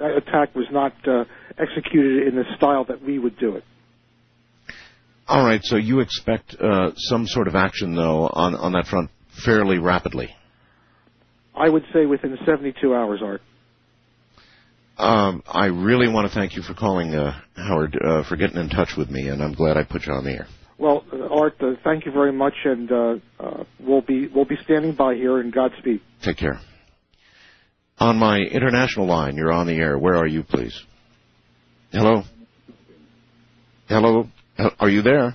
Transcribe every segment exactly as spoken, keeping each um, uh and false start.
that attack was not uh, executed in the style that we would do it. All right, so you expect uh, some sort of action, though, on, on that front fairly rapidly? I would say within seventy-two hours, Art. Um, I really want to thank you for calling, uh, Howard, uh, for getting in touch with me, and I'm glad I put you on the air. Well, uh, Art, uh, thank you very much, and uh, uh, we'll be we'll be standing by here, and Godspeed. Take care. On my international line, you're on the air. Where are you, please? Hello? Hello? Are you there?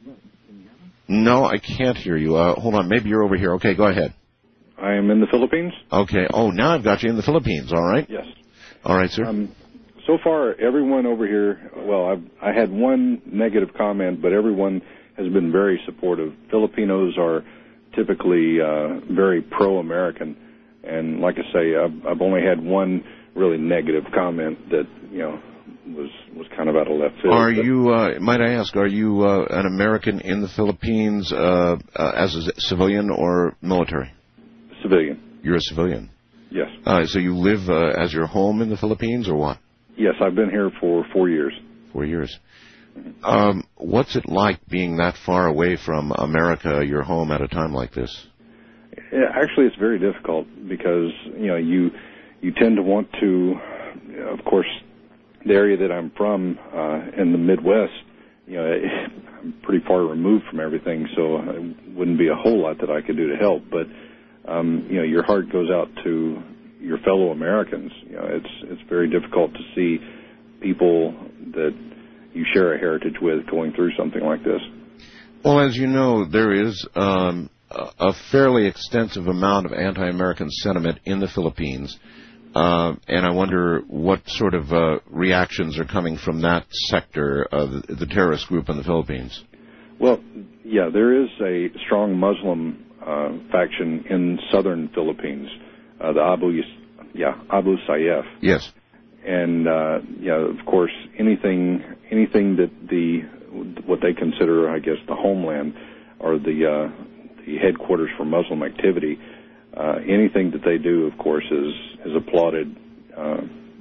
No, I can't hear you. Uh, hold on. Maybe you're over here. Okay, go ahead. I am in the Philippines. Okay. Oh, now I've got you in the Philippines. All right. Yes. All right, sir. Um, so far, everyone over here, well, I've, I had one negative comment, but everyone has been very supportive. Filipinos are typically uh, very pro-American. And like I say, I've, I've only had one really negative comment that, you know, was was kind of out of left field. Are you, uh, might I ask, are you uh, an American in the Philippines uh, uh, as a civilian or military? Civilian. You're a civilian? Yes. Uh, so you live uh, as your home in the Philippines or what? Yes, I've been here for four years. Four years. Um, what's it like being that far away from America, your home, at a time like this? Yeah, actually, it's very difficult because, you know, you you tend to want to, of course, the area that I'm from uh, in the Midwest, you know, I'm pretty far removed from everything, so it wouldn't be a whole lot that I could do to help. But, um, you know, your heart goes out to your fellow Americans. You know, it's it's very difficult to see people that you share a heritage with going through something like this. Well, as you know, there is um, a fairly extensive amount of anti-American sentiment in the Philippines. Uh, and I wonder what sort of uh, reactions are coming from that sector of the, the terrorist group in the Philippines. Well, yeah, there is a strong Muslim uh, faction in southern Philippines, uh, the Abu, yeah, Abu Sayyaf. Yes. And uh, yeah, of course, anything anything that the what they consider, I guess, the homeland or the uh, the headquarters for Muslim activity. Uh, anything that they do, of course, is is applauded, uh,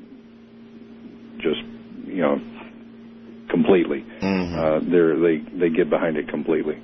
just you know, completely. Mm-hmm. Uh, they're, they they get behind it completely.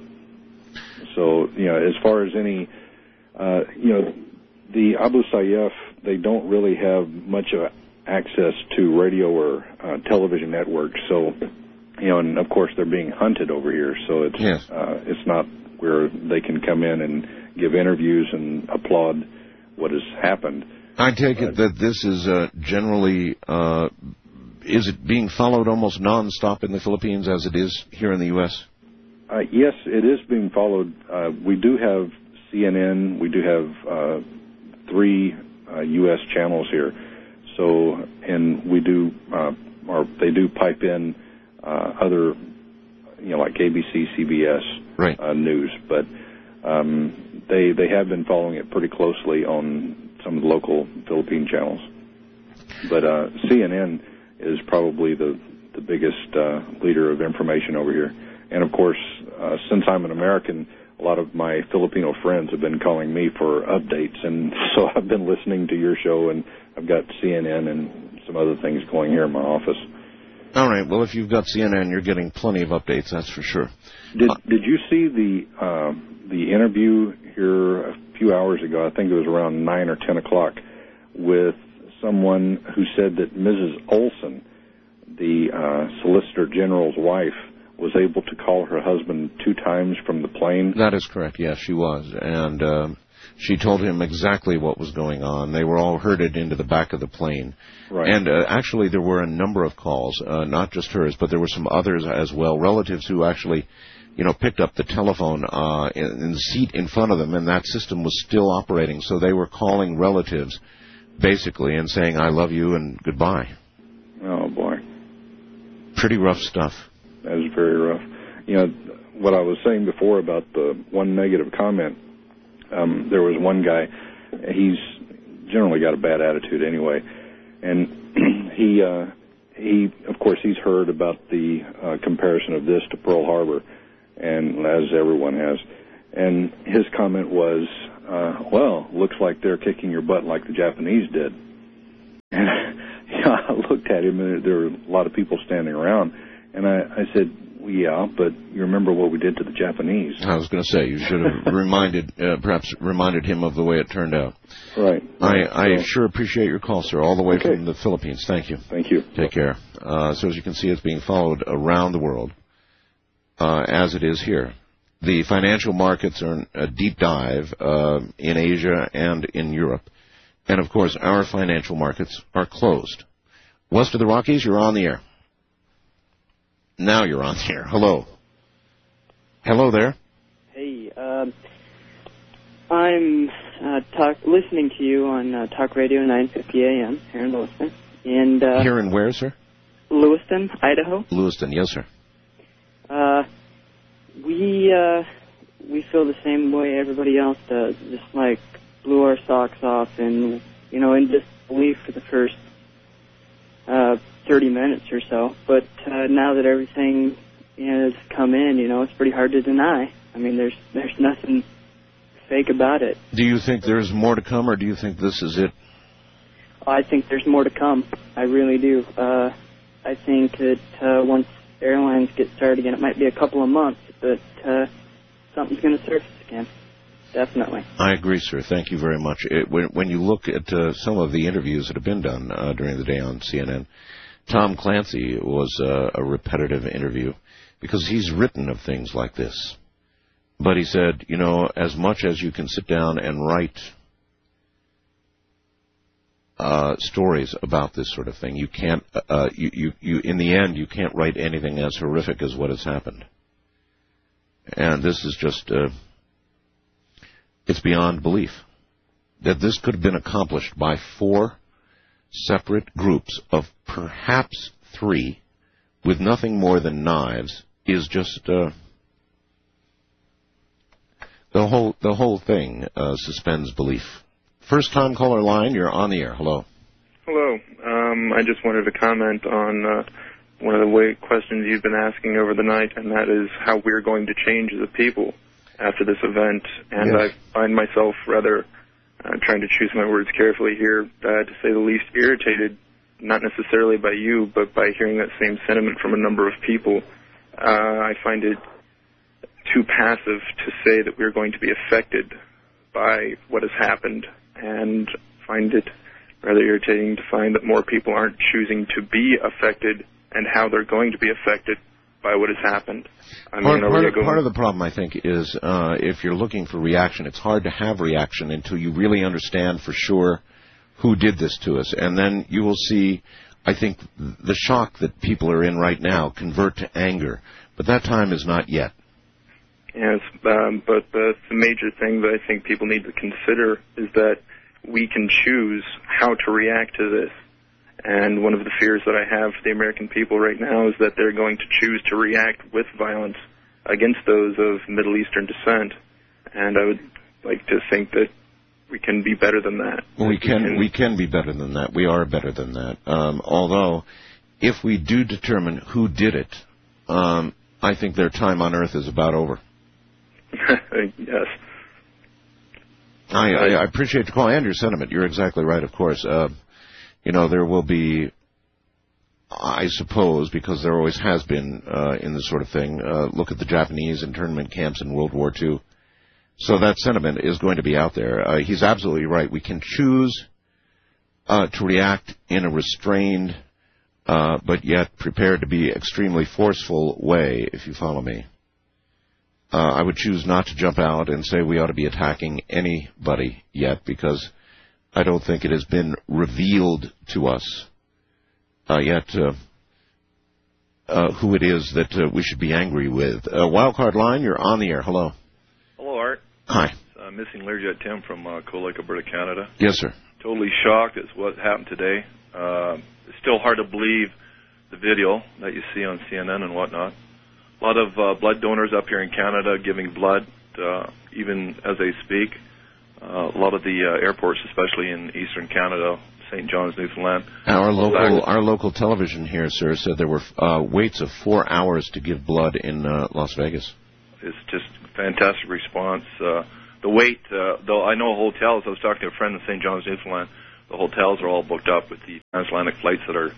So you know, as far as any, uh, you know, the Abu Sayyaf, they don't really have much of access to radio or uh, television networks. So you know, and of course they're being hunted over here. So it's yes. uh, it's not where they can come in and give interviews and applaud what has happened. I take it uh, that this is uh, generally, uh, is it being followed almost nonstop in the Philippines as it is here in the U S? Uh, yes, it is being followed. Uh, we do have C N N. We do have uh, three uh, U S channels here. So, and we do, uh, or they do pipe in uh, other, you know, like A B C, C B S right. uh, news, but um, they they have been following it pretty closely on some of the local Philippine channels. But uh, C N N is probably the the biggest uh, leader of information over here. And of course, uh, since I'm an American, a lot of my Filipino friends have been calling me for updates, and so I've been listening to your show, and I've got C N N and some other things going here in my office. All right. Well, if you've got C N N, you're getting plenty of updates, that's for sure. Did uh, Did you see the uh, the interview here a few hours ago? I think it was around nine or ten o'clock, with someone who said that Missus Olson, the uh, Solicitor General's wife, was able to call her husband two times from the plane. That is correct. Yes, she was, and uh, she told him exactly what was going on. They were all herded into the back of the plane. Right. And uh, actually, there were a number of calls, uh, not just hers, but there were some others as well, relatives who actually, you know, picked up the telephone uh, in, in the seat in front of them, and that system was still operating. So they were calling relatives, basically, and saying, I love you and goodbye. Oh, boy. Pretty rough stuff. That is very rough. You know, what I was saying before about the one negative comment, um, there was one guy, he's generally got a bad attitude anyway, and he, uh, he, of course, he's heard about the uh, comparison of this to Pearl Harbor, and as everyone has, and his comment was, uh, well, looks like they're kicking your butt like the Japanese did. And you know, at him, and there were a lot of people standing around. And I, I said, well, yeah, but you remember what we did to the Japanese. I was going to say, you should have reminded, uh, perhaps reminded him of the way it turned out. Right. I, I so, sure appreciate your call, sir, all the way okay. from the Philippines. Thank you. Thank you. Take care. Uh, so as you can see, it's being followed around the world, uh, as it is here. The financial markets are in a deep dive uh, in Asia and in Europe. And, of course, our financial markets are closed. West of the Rockies, you're on the air. Now you're on the air. Hello. Hello there. Hey, um, I'm uh, talk, listening to you on uh, Talk Radio nine fifty A M here in Lewiston. And, uh, here in where, sir? Lewiston, Idaho. Lewiston, yes, sir. Uh, we, uh, we feel the same way everybody else does, just like blew our socks off and, you know, in disbelief for the first uh, thirty minutes or so. But uh, now that everything, you know, has come in, you know, it's pretty hard to deny. I mean, there's there's nothing fake about it. Do you think there's more to come, or do you think this is it? I think there's more to come. I really do. Uh, I think that uh, once airlines get started again, it might be a couple of months, but uh, something's going to surface again. Definitely. I agree, sir. Thank you very much. It, when, when you look at uh, some of the interviews that have been done uh, during the day on C N N, Tom Clancy was uh, a repetitive interview because he's written of things like this. But he said, you know, as much as you can sit down and write uh, stories about this sort of thing, you can't, uh, you, you, you, in the end, you can't write anything as horrific as what has happened. And this is just... Uh, It's beyond belief that this could have been accomplished by four separate groups of perhaps three with nothing more than knives is just uh, the whole the whole thing uh, suspends belief. First time caller line, you're on the air. Hello. Hello. Um, I just wanted to comment on uh, one of the way questions you've been asking over the night, and that is how we're going to change as a people after this event. And yes. I find myself rather uh, trying to choose my words carefully here, uh, to say the least, irritated, not necessarily by you, but by hearing that same sentiment from a number of people. Uh, I find it too passive to say that we're going to be affected by what has happened, and find it rather irritating to find that more people aren't choosing to be affected and how they're going to be affected by what has happened. I mean, part, part, of, going... part of the problem, I think, is uh, if you're looking for reaction, it's hard to have reaction until you really understand for sure who did this to us. And then you will see, I think, the shock that people are in right now convert to anger. But that time is not yet. Yes, um, but the, the major thing that I think people need to consider is that we can choose how to react to this. And one of the fears that I have for the American people right now is that they're going to choose to react with violence against those of Middle Eastern descent. And I would like to think that we can be better than that. Well, we can, we can we can be better than that. We are better than that. Um, although, if we do determine who did it, um, I think their time on Earth is about over. Yes. I, I, I appreciate the call and your sentiment. You're exactly right, of course. Uh, You know, there will be, I suppose, because there always has been uh, in this sort of thing, uh, look at the Japanese internment camps in World War Two. So that sentiment is going to be out there. Uh, he's absolutely right. We can choose uh, to react in a restrained, uh, but yet prepared to be extremely forceful way, if you follow me. Uh, I would choose not to jump out and say we ought to be attacking anybody yet, because I don't think it has been revealed to us uh, yet uh, uh, who it is that uh, we should be angry with. Uh, Wildcard line, you're on the air. Hello. Hello, Art. Hi. It's, uh, missing Learjet Tim from uh, Cold Lake, Alberta, Canada. Yes, sir. Totally shocked at what happened today. Uh, it's still hard to believe the video that you see on C N N and whatnot. A lot of uh, blood donors up here in Canada giving blood, uh, even as they speak. Uh, a lot of the uh, airports, especially in eastern Canada, Saint John's, Newfoundland. Our local, our local television here, sir, said there were uh, waits of four hours to give blood in uh, Las Vegas. It's just a fantastic response. Uh, the wait, uh, though, I know hotels. I was talking to a friend in Saint John's, Newfoundland. The hotels are all booked up with the transatlantic flights that are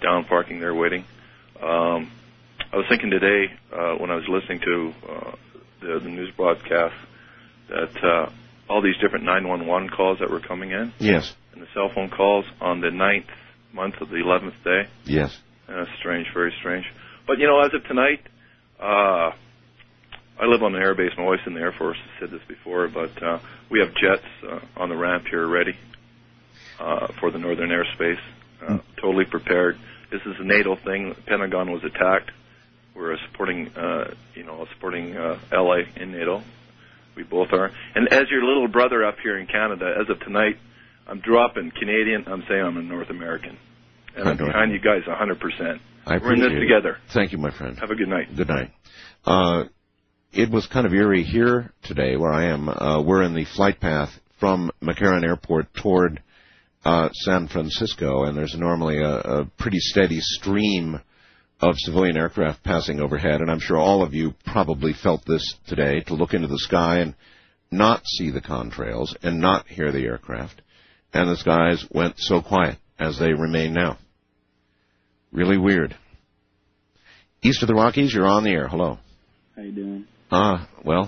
down parking there waiting. Um, I was thinking today uh, when I was listening to uh, the, the news broadcast that uh, all these different nine one one calls that were coming in. Yes. And the cell phone calls on the ninth month of the eleventh day. Yes. Uh, strange, very strange. But, you know, as of tonight, uh, I live on an air base. My wife's in the Air Force. I said this before, but uh, we have jets uh, on the ramp here ready uh, for the northern airspace, uh, mm. totally prepared. This is a NATO thing. The Pentagon was attacked. We're supporting, uh, you know, supporting uh, L A in NATO. We both are. And as your little brother up here in Canada, as of tonight, I'm dropping Canadian. I'm saying I'm a North American. And I'm behind you guys one hundred percent. I We're in this it. together. Thank you, my friend. Have a good night. Good night. Uh, it was kind of eerie here today where I am. Uh, we're in the flight path from McCarran Airport toward uh, San Francisco, and there's normally a, a pretty steady stream of civilian aircraft passing overhead, and I'm sure all of you probably felt this today, to look into the sky and not see the contrails and not hear the aircraft. And the skies went so quiet as they remain now. Really weird. East of the Rockies, you're on the air. Hello. How you doing? Ah, uh, well,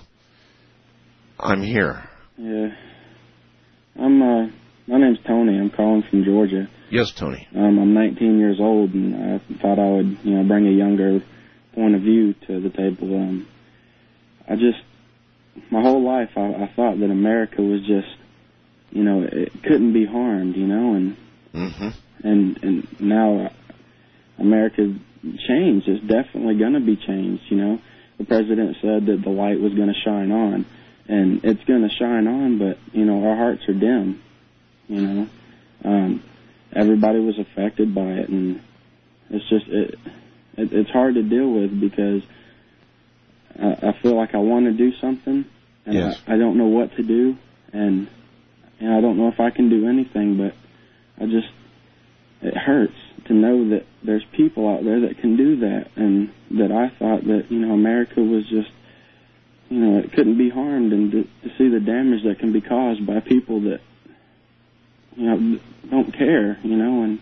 I'm here. Yeah. I'm, uh, my name's Tony. I'm calling from Georgia. Yes, Tony. Um, I'm nineteen years old, and I thought I would, you know, bring a younger point of view to the table. Um, I just, my whole life, I, I thought that America was just, you know, it couldn't be harmed, you know, and mm-hmm. and and now America changed. It's definitely going to be changed, you know. The president said that the light was going to shine on, and it's going to shine on, but, you know, our hearts are dim, you know. Um, everybody was affected by it, and it's just, it, it it's hard to deal with because I, I feel like I want to do something, and yes. I, I don't know what to do, and, and I don't know if I can do anything, but I just, it hurts to know that there's people out there that can do that, and that I thought that, you know, America was just, you know, it couldn't be harmed, and to, to see the damage that can be caused by people that, you know, don't care, you know, and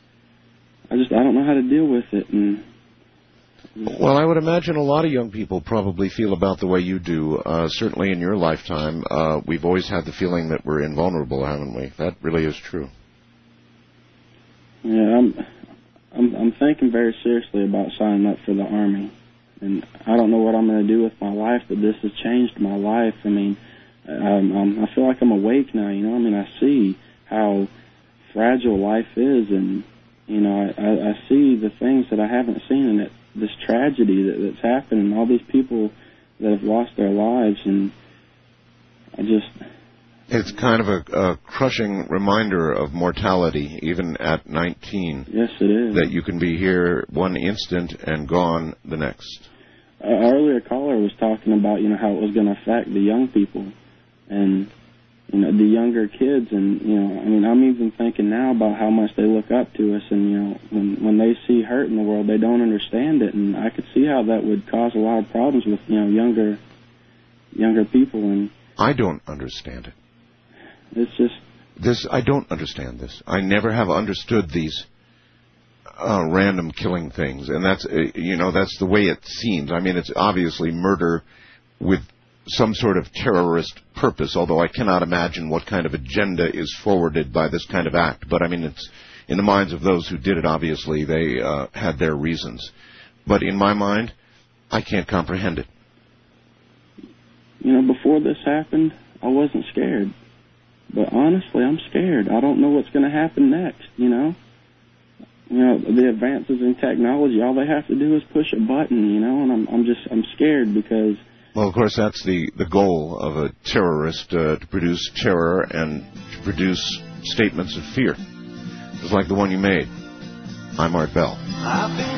I just, I don't know how to deal with it. And well, I would imagine a lot of young people probably feel about the way you do. Uh, certainly in your lifetime, uh, we've always had the feeling that we're invulnerable, haven't we? That really is true. Yeah, I'm, I'm, I'm thinking very seriously about signing up for the Army, and I don't know what I'm going to do with my life, but this has changed my life. I mean, um, I'm, I feel like I'm awake now, you know. I mean, I see how fragile life is, and, you know, I, I, I see the things that I haven't seen, and it, this tragedy that, that's happened, and all these people that have lost their lives, and I just... It's kind of a, a crushing reminder of mortality, even at nineteen. Yes, it is. That you can be here one instant and gone the next. An earlier caller was talking about, you know, how it was going to affect the young people and, you know, the younger kids. And, you know, I mean, I'm even thinking now about how much they look up to us. And, you know, when, when they see hurt in the world, they don't understand it. And I could see how that would cause a lot of problems with, you know, younger, younger people. And I don't understand it. It's just... This, I don't understand this. I never have understood these uh, random killing things. And that's, uh, you know, that's the way it seems. I mean, it's obviously murder with some sort of terrorist purpose, although I cannot imagine what kind of agenda is forwarded by this kind of act. But, I mean, it's in the minds of those who did it, obviously, they uh, had their reasons. But in my mind, I can't comprehend it. You know, before this happened, I wasn't scared. But honestly, I'm scared. I don't know what's going to happen next, you know. You know, the advances in technology, all they have to do is push a button, you know, and I'm I'm just, I'm scared because... Well, of course, that's the, the goal of a terrorist, uh, to produce terror and to produce statements of fear. Just like the one you made. I'm Art Bell.